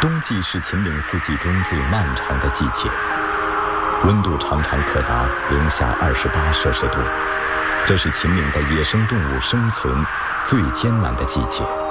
冬季是秦岭四季中最漫长的季节，温度常常可达-28摄氏度，这是秦岭的野生动物生存最艰难的季节。